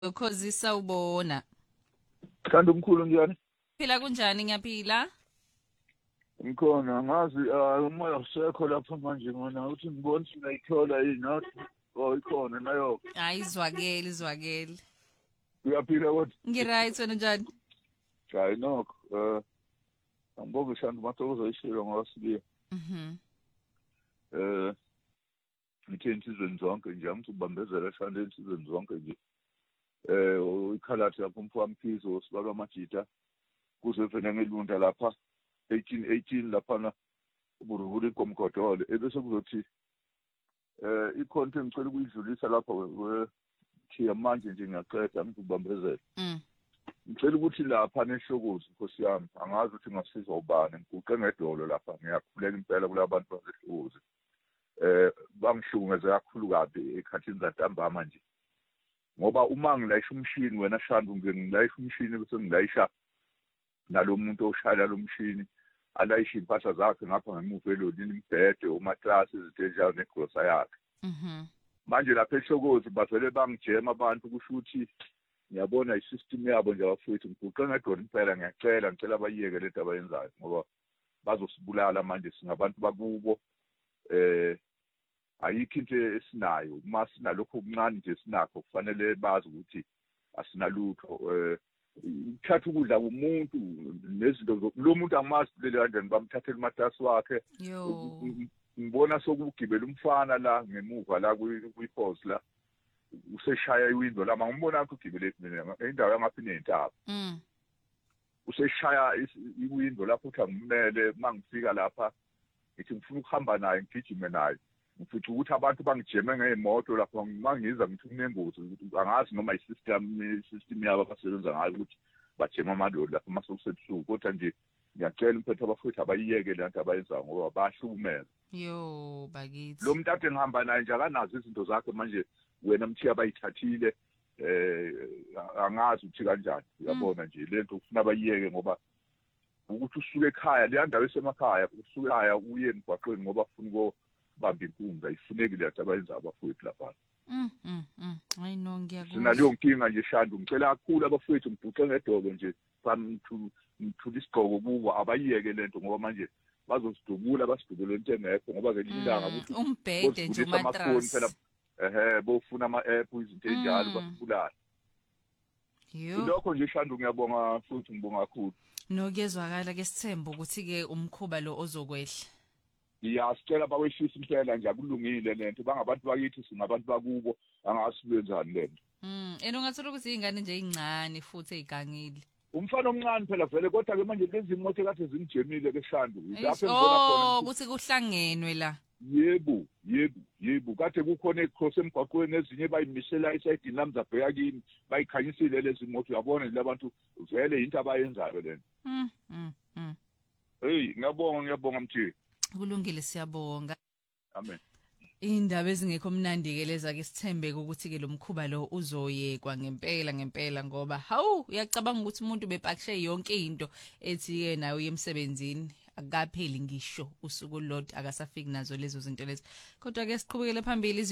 Ukhozi sawubona. Kanti umkhulu njani? Phila kunjani ngiyaphila? Ngikhona ngazi umoya usekho lapha manje ngona uthi ngibona ukuthi ngayithola yini nathi ikhona nayo. Hayi izwakele. Uyaphila kodwa? Ngiright wena njani? Hayi nokho angibonge shanda mathokoza ishilo ngawasibiya. Ngithe insizweni zonke nje angithi ubambezela shanda insizweni zonke nje. Ikhalathi lapho umfowamkhizo sibaba amajita kuze vele ngelunda lapha 18 laphana uburuhuli inkomgodole ebese kuzothi ikhonto engicela ukuyidlulisa lapha thiya manje nje ngiyaqeda ngizobambezela. Ngicela ukuthi lapha neshokozi Nkosi yami angazi ukuthi ngasiza ubani ngiguqe ngedolo lapha ngiyakhuleka impela kulabantu basehlokozi bangishungeze kakhulu kabi ekhathini zantambama nje ngoba uma ngilayisha umshini wena Shandu ngilayisha umshini bese ngilayisha nalo muntu oshayela lo mshini alayisha impahla zakhe ngapha ngemuva elolini imbhede umatrasi iziteja negrosa yakhe. Manje lapha eshokozi bavele bangijema abantu kusho ukuthi ngiyabona isystem yabo nje abafowethu ngiguqe ngedolo impela ngicela abayiyeke lento abayenzayo ngoba bazosibulala manje singabantu bakubo ayikho into esinayo uma sinalokho okuncane nje sinakho kufanele bazi ukuthi asinalutho uthatha ukudla kumuntu nezinto lo muntu angamazi leli kanjani bamthathela imatasi wakhe ngibona sokugibela umfana la ngemuva la kwi-post la useshaya iwindow la ngibona ukuthi ugibele mina indawo yangaphi nentaba useshaya iwindow lapho uthi angimele mangifika lapha ngithi ngifuna ukuhamba naye ngigijime naye ngifuna ukuthi abantu bangijeme ngeemoto lapho mangiza ngithi kunengozi angazi noma isystem yabo abasebenza ngayo ukuthi bajema amaloli lapho masokusebusuku kodwa nje ngiyacela umphetho abafowethu abayiyeke le nto abayenzayo ngoba bahlukumeza. Bakithi Lo muntu ade ngihamba naye nje akanazo izinto zakhe manje wena mthiya bayithathile angazi ukuthi kanjani uyabona nje lento ufuna bayiyeke ngoba ukuthi usuke ekhaya le ndawo esemakhaya usuke ekhaya uye emgwaqweni ngoba ufuna ukubamba inkunzi ayifuneki le nto abayenza abafowethu lapha. I know ngiyakuzwa. Sinaleyo nkinga nje Shandu ngicela kakhulu abafowethu ngibhuqe ngedolo nje ngithula isigqoko kubo abayiyeke lento ngoba manje bazosidubula basidubule into engekho ngoba ke lilanga ukuthi umbhede nje umatras bofuna ama-app izinto enjalo basibulala. Lokho nje Shandu ngiyabonga futhi ngibonga kakhulu. Nokuyezwakala ke sithemba ukuthi ke umkhuba lo ozokwehla. Sicela bawehlisa impela nje akulungile lento bangabantu bakithi singabantu bakubo angasibenzani lento. Ungathola ukuthi izingane nje ezincane futhi ezigangile. Umfana omncane phela vele kodwa ke manje lezi imoto kade zingijemile ke Shandu lapho engibona khona ukuthi kuhlangenwe la. Yebo kade kukhona ecross emgwaqweni ezinye bayimisela isayidini lami zabheka kimi bayikhanyisile lezi moto uyabona labantu vele into abayenzayo lento. Ngiyabonga mthini. Kulungile siyabonga. Amen. Indaba ezingekho mnandi ke leza ke sithembe ukuthi ke lo mkhuba lo uzoyekwa ngempela ngoba hawu uyacabanga ukuthi umuntu bepakishe yonke into ethi yena uyemsebenzini akukapheli ngisho usuku lot akasafiki nazo lezo zinto lezi kodwa ke siqhubekele phambili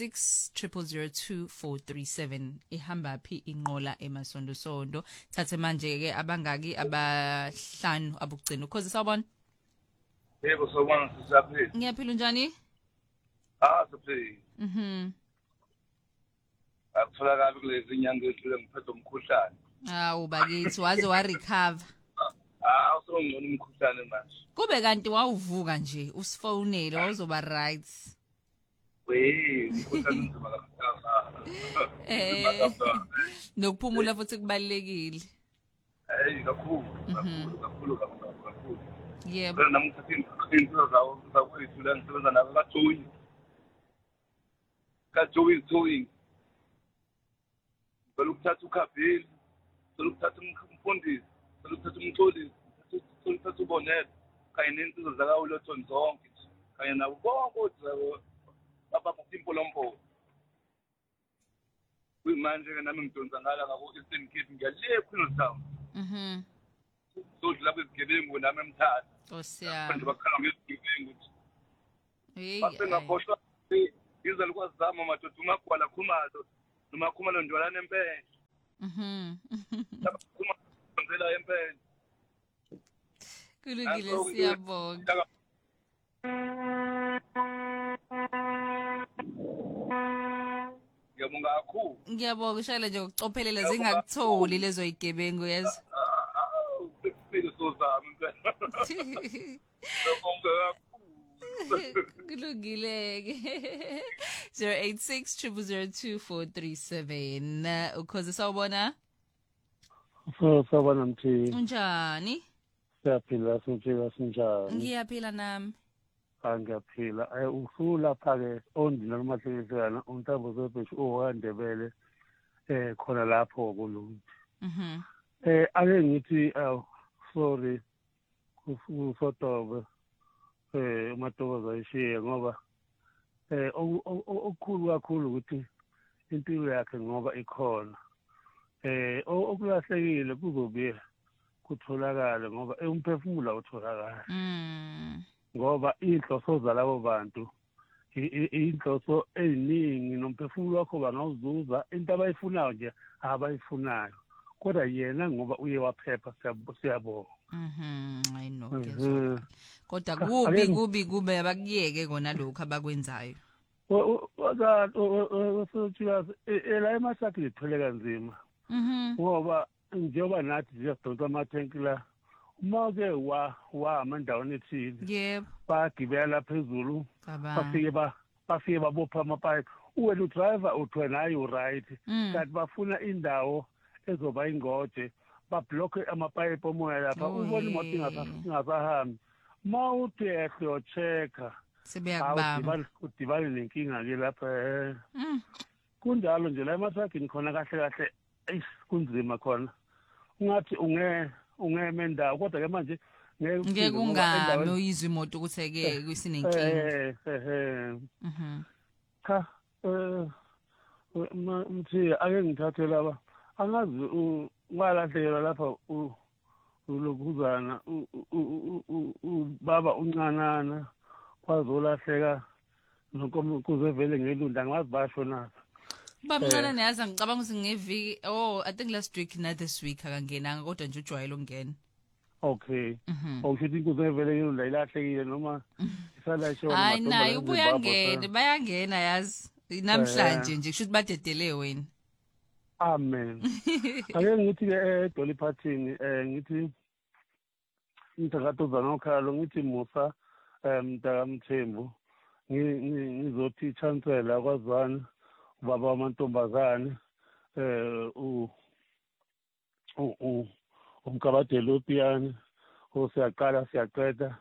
0860002437 ihamba phi inqola emasondosondo thathe manje ke abangaki abahlanu abugcina ukhozi sawubona. Yebo sawubona sisaphila. Ngiyaphila njani? Siphila. Akutholakala kulezi inyanga ezidlule ngiphethe umkhuhlane. Bakithi waze warecover. Usongcono umkhuhlane manje. Kube kanti wawuvuka nje usifonele wawuzoba right. Umkhuhlane unzima kakhulu. Nokuphumula futhi kubalekile. Kakhulu. Yebo. Namuthatha into zawo zakwethu la ngisebenza nabo kaJoey. Belukuthatha ukhabheli, belukuthatha umfundisi, belukuthatha umxolisi, belukuthatha ubonela kanye nensizwa zakawulothoni zonke kanye nabo bonke odzako abakumpolompo. Manje ke nami ngidonsa ngala ngako Eastern Cape ngiyale Queenstown. Sodla kwezigebengu nami emthatha. Osiyami. Bakhala ngezigebengu ukuthi. Basengaboshwa iza likwazama madoda umakwala khumalo noma khumalo ndwalana empela. Ngizela empela. Kulungile siyabonga. Ngiyabonga kakhulu. Ngiyabonga ushayela nje ukucophelela zingakutholi lezo igebengu yazi. Sifike sozama impela. Ngiyabonga kakhulu. Kulungile-ke 086 002 437 ukhoze sawubona Sawubona mthi. unjani Siyaphila sinjani? ngiyaphila nami Ngiyaphila. Usulapha-ke ondina lomahlekisana uNtambo Zobheshi owandebele khona lapho kulungi. Ake ngithi sorry kusotobe uMatokoza ayishiye ngoba okukhulu kakhulu ukuthi impilo yakhe ngoba ikhona. Okulahlekile kuzobuye kutholakala ngoba umphefumulo awutholakala. Ngoba inhloso zalabo bantu inhloso eziningi nomphefumulo wakho bangawuzuza into abayifunayo nje abayifunayo kodwa yena ngoba uye waphepha siyabonga. I know kodwa kubi abakuyeke kona lokho abakwenzayo. La emasakhe lithole kanzima ngoba njengoba nathi siyadonsa amathenki la uma-ke wahamba endaweni ethile yebo bagibela phezulu bafike babopha amapayipi wena udriver uthi wena hayi uright kanti bafuna indawo ezoba ingoje babhlokhe amapayipi omoya lapha ubona imoto ingasahambi ma uthi ehle uyochecka sebeyakubamba udibane nenkinga-ke lapha kunjalo nje la emasagini khona kahle kunzima khona ungathi ungeme endawo kodwa-ke manje ngeke ungami uyizwe imoto ukuthi-ke kusinenkinga. Cha mthi ake ngithathe laba angazi ungalahlekelwa lapha ulokhuzana ubaba uncanana kwazolahleka nonkomo kuze vele ngelunda angazi basho nazo bamncane neyazi ngicabanga ukuthi ngeviki I think last week na this week akangenanga kodwa nje ujwayele ukungena. Okay awushithi kuze vele ngelunda ilahlekile noma isalashe wona hayi nayo ubuyangena bayangena yazi namhlanje nje kusho ukuthi badedele wena. Amen. Ake ngithi-ke eDolly Parthini ngithi ngithakathoza nokhalo ngithi Musa Mntakamthembu ngizothi chancellor kwaZwana ubaba wamantombazane umkabadelo opiyani osiyaqala siyaqeda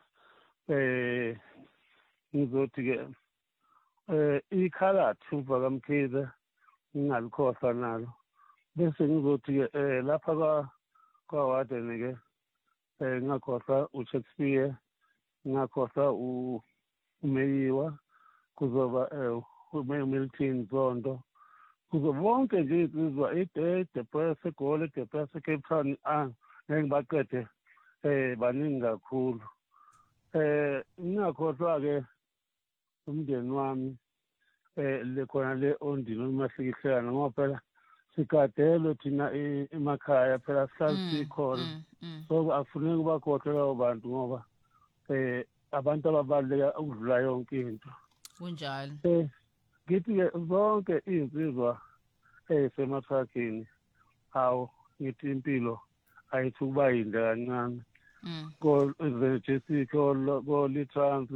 ngizothi-ke ikhalati uVakamkhize ngingalikhohlwa nalo bese ngizothi-ke lapha kwaWarden-ke ngingakhohlwa uShakespeare ngingakhohlwa uMeyiwa kuzoba uMilton Zondo kuzoba bonke nje insizwa eDepress eGoli eDepress eCape Town ngeke ngibaqede baningi kakhulu ngingakhohlwa-ke umndeni wami lekhona le ondini olumahlekihlana ngoba phela sikadelwe thina emakhaya phela sihlale sikhona so akufuneki ubakhohlwe labo bantu ngoba abantu ababaluleka ukudlula yonke into kunjalo. Ngithi-ke zonke iy'nsizwa ey'semathrakini hawu ngithi impilo ayithi ukuba yinde kancane ko-Energetic ko-Litrans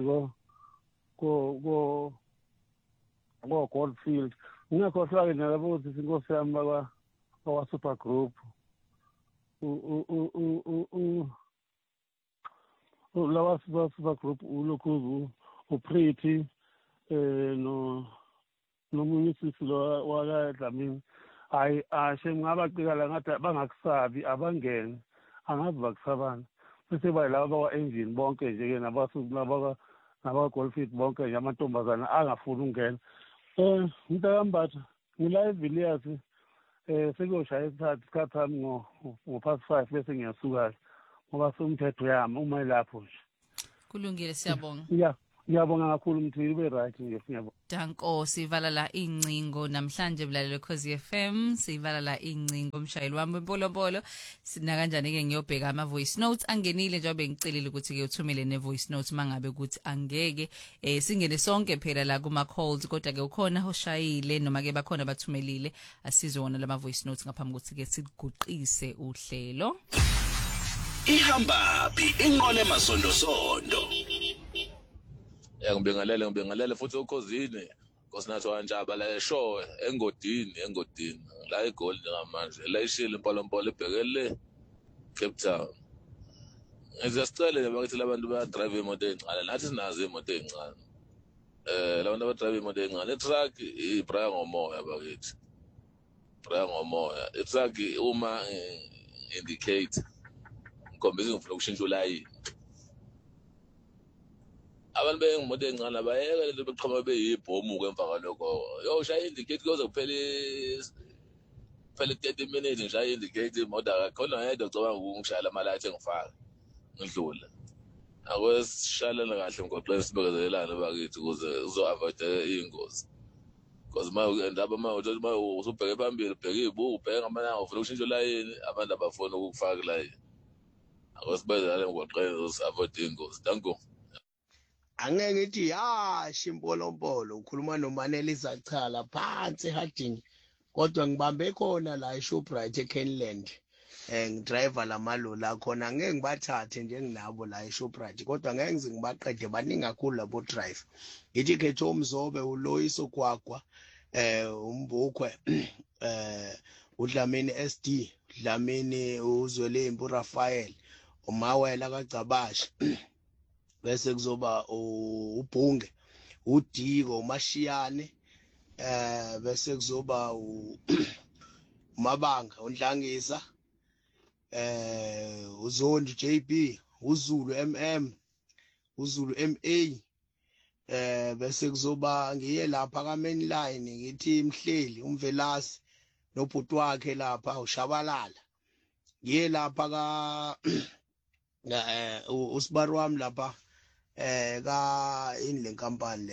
ko-Goldfield ngingakhohlwa-ke nalabo ukuthi inkosi yami bakwa-Super Group lawa Super Group ulokhu uPretty nomunye usisi lo wakaDlamini hayi ashe ngingabacikala ngathi bangakusabi abangene angazi bakusabani bese bayilaba bakwa-engine bonke nje-ke nabakwa-Goldfield bonke nje amantombazane angafuni ukungena Mntakambatha ngila eVilliers sekuyoshaya isikhathi sami ngo-5 bese ngiyasuka-ke ngoba sumthetho yami uma ilapho nje kulungile siyabonga. ngiyabonga kakhulu mthi ube right nje ngiyabonga. Danko sivala la incingo namhlanje mlalelo Khosi FM sivala la incingo umshayeli wami wempolopolo sina kanjani ke ngiyobheka ama voice notes angenile njengoba ngicelile ukuthi ke uthumele ne voice notes mangabe ukuthi angeke singene sonke phela la kuma calls kodwa ke ukhona oshayile noma ke bakhona bathumelile asizona lama voice notes ngaphambi ukuthi ke siguqise uhlelo ihamba phi inqole masondo ngibingelele futhi ukhosini nkosinathi wantshaba la eshowe engodini la eGoli njengamanje la ishile impolompolo ibhekele Cape Town. Ngizasicela bakithi labantu bayadrive imoto encane nathi sinazo imoto encane labantu abadrive imoto encane itruck ibraya ngomoya bakithi itruck uma indicate ngikhombisa ngifuna ukushintsha ulayini abantu bengimoto encane abayeke lento beqhama beyibhomu kwemva kwalokho shaya indicate kuze kuphela 30 minutes ngishaya indicate imoto akakhona yedwa ocabanga ukungishayela amalayithi engifaka ngidlula akwesishalana kahle ngoqoqe sibekezelelana bakithi ukuze uzo-avoid iy'ngozi because ma usubheke phambili ubheke ibuku ubheke ngamalanga ufuna ukushintsha ulayini abantu abafuna ukukufaka ilayini akwesibekezelelane ngoqoqe uzo-avoid iy'ngozi danko. Angeke ngithi yashi impolompolo ukhuluma noManeli Zachala phansi eHarding kodwa ngibambe khona la eShoprite eKenland ngidriver lamaloli akhona angeke ngibathathe njenginabo la eShoprite kodwa ngeke ngize ngibaqede baningi kakhulu labo driver ngithi khetho umzobe uloyiso gwagwa umbukhwe uDlamini SD Dlamini uZwelembu Raphael umawela kaGcabashi bese kuzoba uBhunge uDiko uMashiyane bese kuzoba uMabanga uNhlangisa uZondi JB uZulu uZulu MA bese kuzoba ngiye lapha ka main line ngithi Mhleli umvelasi nobhuti wakhe lapha uShabalala ngiye lapha ka uSibari wami lapha ka in le company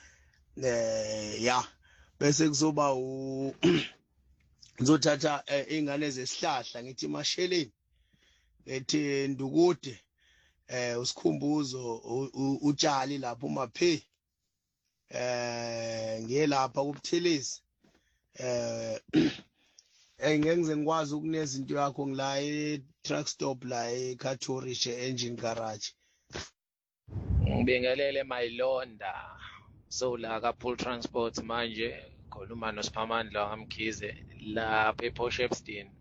lena bese kuzoba ngizothatha ingane zesihlahla ngithi Masheleni ethi Ndukude usikhumbuzo utshali lapha uMaphe ngiye lapha kuButhelezi ngeke ngize ngikwazi ukuneza into yakho ngila truck stop la eKathorishe engine garage. Ngibingelele Mayilonda so la ka Pool Transport manje khuluma noSiphamandla ngamkhize lapha ePortshepstone.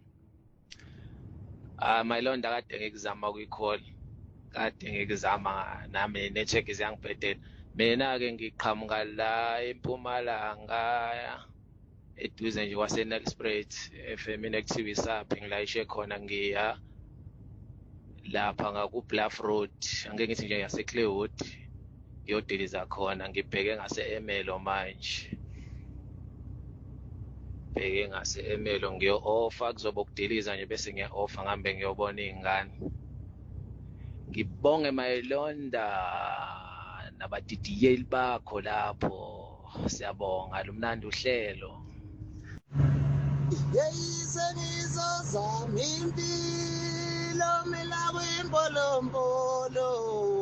Mayilonda kade ngikuzama ukuyicall kade ngikuzama nami network izangibhedela mina ke ngiqhamuka la eMpumalanga eduze nje waseNelspruit FM Active Saphi ngilayishe khona ngiya lapha ngakuBluff Road angeke ngithi nje yaseClaywood ngiyodiliza khona ngibheke ngase-Emelo manje bheke ngase-Emelo ngiyo-offer kuzoba ukudiliza nje bese ngiya-offer ngihambe ngiyobona iy'ngane ngibonge Mayilonda nabadidiyeli bakho lapho siyabonga lumnandi uhlelo Sengizozama impilo mina kwimpolompolo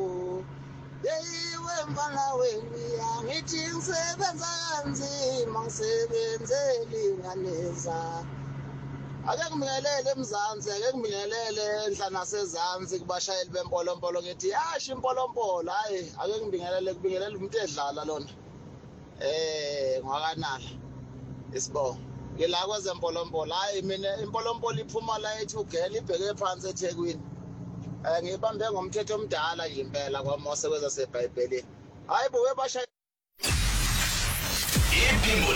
wemvana wembiya ngithi ngisebenza kanzima ngisebenzeli nganeza ake ngibingelele eMzansi ake ngibingelele enhla nasezansi kubashayeli bempolompolo ngithi yashi impolompolo hayi ake ngibingelele umuntu edlala lona ngwakanala isibongo ngila kwezempolompolo hayi mina impolompolo iphuma la eThugela ibheke phansi eThekwini ngibambe ngomthetho omdala nje impela kwaMose kwezasebhayibhelini hayi bo webashayeli iphimbo